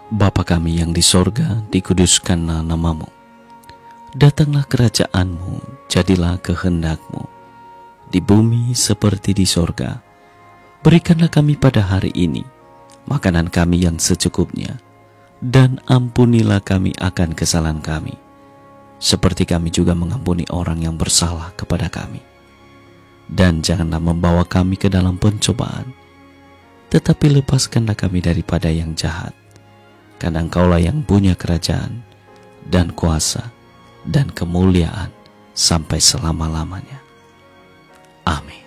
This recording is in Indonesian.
Bapa kami yang di sorga, dikuduskanlah namamu. Datanglah kerajaanmu, jadilah kehendakmu, di bumi seperti di sorga. Berikanlah kami pada hari ini makanan kami yang secukupnya, dan ampunilah kami akan kesalahan kami, seperti kami juga mengampuni orang yang bersalah kepada kami. Dan janganlah membawa kami ke dalam pencobaan, tetapi lepaskanlah kami daripada yang jahat. Karena Engkaulah yang punya kerajaan dan kuasa dan kemuliaan sampai selama-lamanya. Amin.